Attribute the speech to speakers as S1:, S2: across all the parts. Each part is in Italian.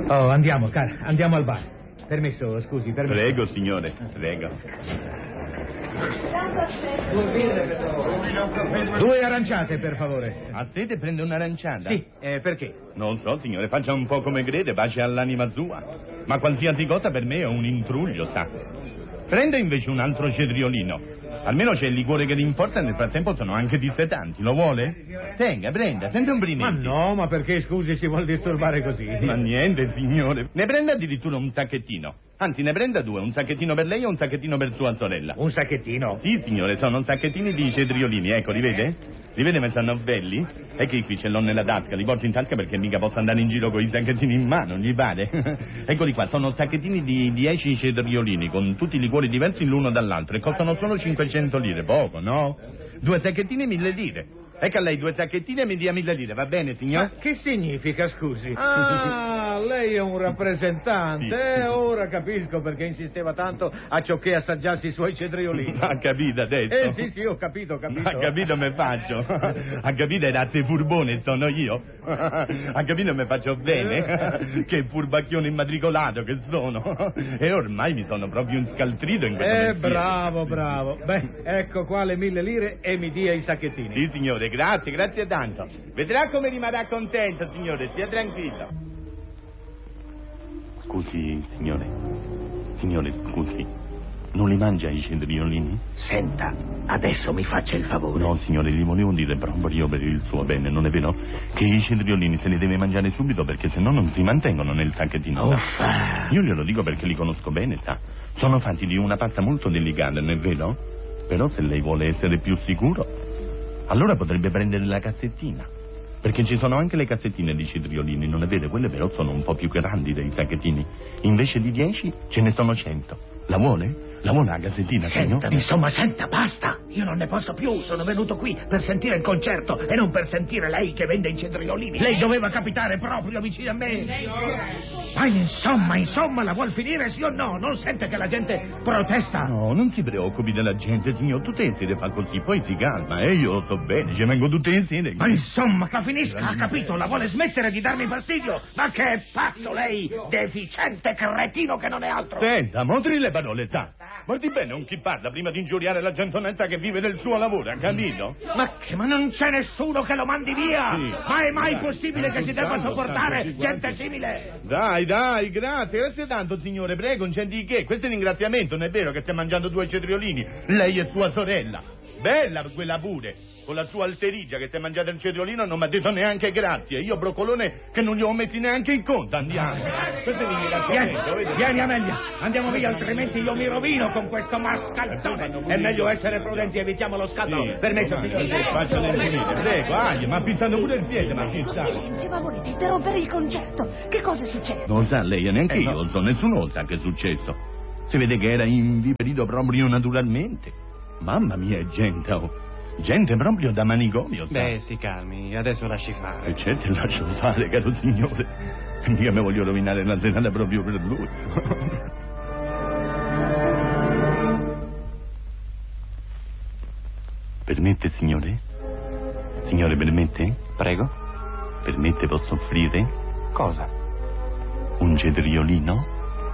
S1: Oh, andiamo, cara, andiamo al bar. Permesso, scusi, permesso.
S2: Prego, signore, prego.
S1: 2 aranciate, per favore.
S2: A te te prende un'aranciata?
S1: Sì, perché?
S2: Non so, signore, faccia un po' come crede, pace all'anima sua. Ma qualsiasi cosa per me è un intruglio, sa. Prenda invece un altro cetriolino. Almeno c'è il liquore che le importa e nel frattempo sono anche dissetanti. Lo vuole? Tenga, prenda, sente un brinetti.
S1: Ma no, ma perché, scusi, si vuol disturbare così?
S2: Ma niente, signore. Ne prenda addirittura un sacchettino. Anzi, ne prenda 2, un sacchettino per lei e un sacchettino per sua sorella.
S1: Un sacchettino?
S2: Sì, signore, sono sacchettini di cetriolini, ecco, li vede? Li vede come stanno belli? E che qui ce l'ho nella tasca, li porto in tasca perché mica posso andare in giro con i sacchettini in mano, gli pare? Eccoli qua, sono sacchettini di 10 cetriolini, con tutti i liquori diversi l'uno dall'altro, e costano solo 500 lire, poco, no? 2 sacchettini, 1000 lire. Ecco a lei 2 sacchettini e mi dia 1000 lire, va bene, signor?
S1: Ma che significa, scusi? Ah, lei è un rappresentante.
S2: Sì.
S1: Ora capisco perché insisteva tanto a ciocché assaggiarsi i suoi cetriolini.
S2: Ha capito adesso?
S1: Sì, ho capito.
S2: Ha capito me faccio? Ha capito è razze furbone sono io? Ha capito me faccio bene? Che furbacchione immatricolato che sono! E ormai mi sono proprio inscaltrito in questo mestiere.
S1: Bravo. Beh, ecco qua le 1000 lire e mi dia i sacchettini.
S2: Sì, signore, grazie tanto. Vedrà come rimarrà contento, signore, stia tranquillo. Scusi, signore. Signore, scusi. Non li mangia i cetriolini?
S3: Senta, adesso mi faccia il favore.
S2: No, signore, gli volevo dire proprio per il suo bene, non è vero? Che i cetriolini se li deve mangiare subito perché sennò non si mantengono nel sacchettino.
S3: Uffa!
S2: Io glielo dico perché li conosco bene, sa. Sono fatti di una pasta molto delicata, non è vero? Però se lei vuole essere più sicuro, allora potrebbe prendere la cassettina. Perché ci sono anche le cassettine di cetriolini, non è vero? Quelle però sono un po' più grandi dei sacchettini. Invece di 10 ce ne sono 100. La vuole? La vuole la cassettina, signor?
S3: Senta, basta! Io non ne posso più, sono venuto qui per sentire il concerto e non per sentire lei che vende i cetriolini. Lei doveva capitare proprio vicino a me. Ma insomma, la vuol finire sì o no? Non sente che la gente protesta?
S2: No, non si preoccupi della gente, signor, tutte le sere fa così, poi si calma, io lo so bene, ci vengo tutte le sere.
S3: Ma insomma, che finisca, ha capito? La vuole smettere di darmi fastidio? Ma che è pazzo lei, deficiente cretino che non è altro!
S2: Senta, mostri le parole, sa. Guardi bene un chi parla prima di ingiuriare la gente onesta che vive del suo lavoro, ha capito?
S3: Ma non c'è nessuno che lo mandi via!
S2: Sì.
S3: Ma è mai possibile che si debba sopportare gente simile?
S2: Dai, grazie tanto, signore, prego, non c'è di che. Questo è un ringraziamento, non è vero che stai mangiando 2 cetriolini? Lei e sua sorella. Bella quella pure, con la sua alterigia che stai mangiando il cetriolino non mi ha detto neanche grazie. Io broccolone che non gli ho messi neanche in conto, andiamo. Questo è un ringraziamento, vedi?
S3: Vieni Amelia, andiamo via, altrimenti io mi rovino con questo mascalzone. È meglio essere prudenti, evitiamo lo scandalo.
S2: Sì,
S3: Permesso,
S2: faccia le infinite, prego, ma pissando pure il piede, ma pissando.
S4: Silenzio, ma volete interrompere il concerto? Che cosa è successo?
S2: Non sa lei, neanche io
S3: no.
S2: lo so, nessuno lo sa che è successo. Si vede che era inviperito proprio naturalmente. Mamma mia, gente, gente proprio da manicomio, sa.
S5: Beh, si calmi, adesso lasci fare.
S2: E certo, lascio fare, caro signore. Mica mi voglio rovinare la serata proprio per lui. Permette, signore? Signore, permette?
S5: Prego?
S2: Permette, posso offrire?
S5: Cosa?
S2: Un cetriolino?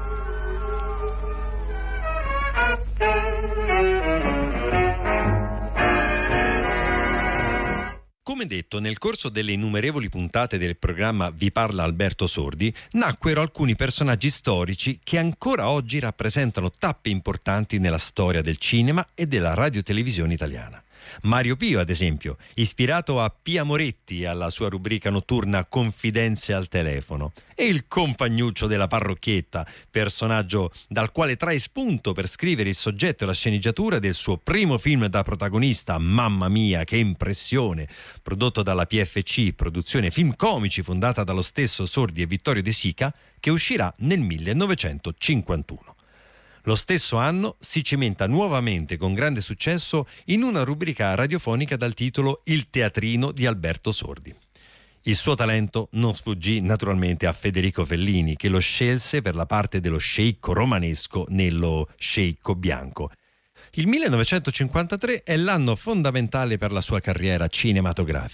S6: Come detto, nel corso delle innumerevoli puntate del programma Vi parla Alberto Sordi, nacquero alcuni personaggi storici che ancora oggi rappresentano tappe importanti nella storia del cinema e della radiotelevisione italiana. Mario Pio, ad esempio, ispirato a Pia Moretti e alla sua rubrica notturna Confidenze al telefono, e il compagnuccio della parrocchietta, personaggio dal quale trae spunto per scrivere il soggetto e la sceneggiatura del suo primo film da protagonista, Mamma mia, che impressione, prodotto dalla PFC, produzione film comici fondata dallo stesso Sordi e Vittorio De Sica, che uscirà nel 1951. Lo stesso anno si cimenta nuovamente con grande successo in una rubrica radiofonica dal titolo Il teatrino di Alberto Sordi. Il suo talento non sfuggì naturalmente a Federico Fellini, che lo scelse per la parte dello sceicco romanesco nello Sceicco bianco. Il 1953 è l'anno fondamentale per la sua carriera cinematografica.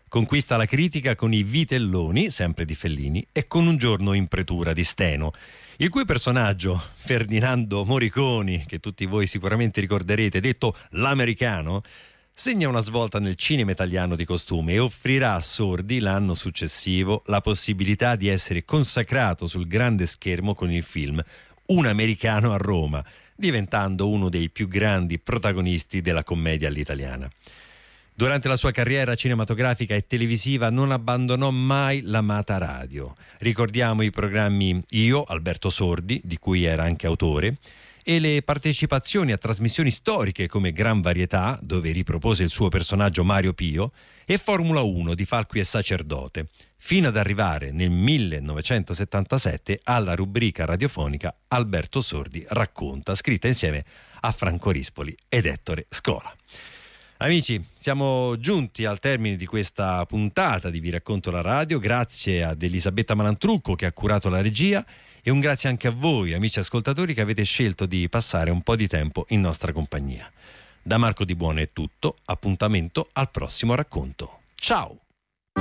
S6: Conquista la critica con I Vitelloni, sempre di Fellini, e Con un giorno in pretura di Steno, il cui personaggio, Ferdinando Moriconi, che tutti voi sicuramente ricorderete, detto l'americano, segna una svolta nel cinema italiano di costume e offrirà a Sordi l'anno successivo la possibilità di essere consacrato sul grande schermo con il film Un americano a Roma, diventando uno dei più grandi protagonisti della commedia all'italiana. Durante la sua carriera cinematografica e televisiva non abbandonò mai l'amata radio. Ricordiamo i programmi Io, Alberto Sordi, di cui era anche autore, e le partecipazioni a trasmissioni storiche come Gran Varietà, dove ripropose il suo personaggio Mario Pio, e Formula 1 di Falqui e Sacerdote, fino ad arrivare nel 1977 alla rubrica radiofonica Alberto Sordi racconta, scritta insieme a Franco Rispoli ed Ettore Scola. Amici, siamo giunti al termine di questa puntata di Vi racconto la radio. Grazie ad Elisabetta Malantrucco che ha curato la regia e un grazie anche a voi, amici ascoltatori, che avete scelto di passare un po' di tempo in nostra compagnia. Da Marco Di Buono è tutto, appuntamento al prossimo racconto. Ciao!